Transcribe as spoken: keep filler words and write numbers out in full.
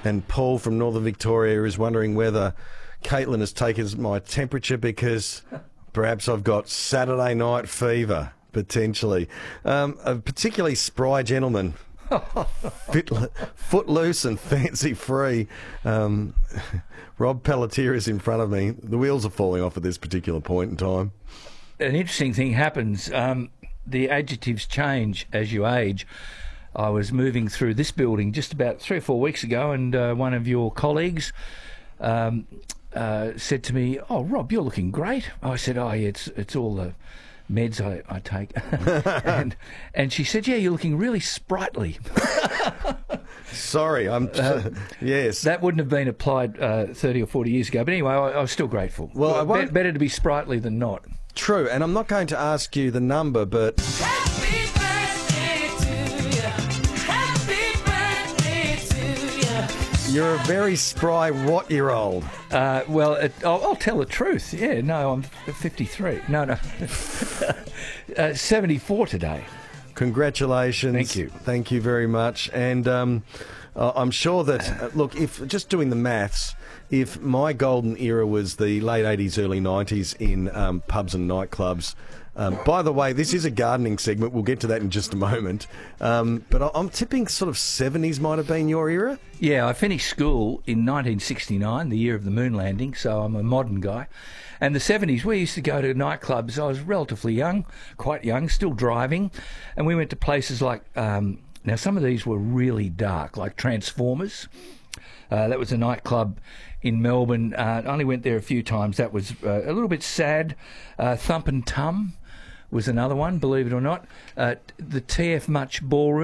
And Paul from Northern Victoria is wondering whether Caitlin has taken my temperature because perhaps I've got Saturday night fever, potentially. Um, a particularly spry gentleman, fit, footloose and fancy-free. Um, Rob Pelletier is in front of me. The wheels are falling off at this particular point in time. An interesting thing happens. Um, the adjectives change as you age. I was moving through this building just about three or four weeks ago, and uh, one of your colleagues um, uh, said to me, "Oh, Rob, you're looking great." I said, "Oh, yeah, it's it's all the meds I, I take." and and she said, "Yeah, you're looking really sprightly." Sorry, I'm. Uh, yes, that wouldn't have been applied uh, thirty or forty years ago. But anyway, I, I was still grateful. Well, I won't... Be- better to be sprightly than not. True, and I'm not going to ask you the number, but. Happy birthday to you. Happy birthday to you. You're a very spry what-year-old. Uh, well, it, I'll, I'll tell the truth. Yeah, no, I'm fifty-three. No, no, uh, seventy-four today. Congratulations. Thank you. Thank you very much. And um, uh, I'm sure that, uh, look, if just doing the maths, if my golden era was the late eighties, early nineties in um, pubs and nightclubs. Um, by the way, this is a gardening segment. We'll get to that in just a moment. Um, but I- I'm tipping sort of seventies might have been your era. Yeah, I finished school in nineteen sixty-nine, the year of the moon landing, so I'm a modern guy. And the seventies, we used to go to nightclubs. I was relatively young, quite young, still driving. And we went to places like, um, now some of these were really dark, like Transformers. Uh, that was a nightclub in Melbourne. Uh, I only went there a few times. That was uh, a little bit sad. Uh, Thump and Tum was another one, believe it or not. Uh, the T F Much Ballroom.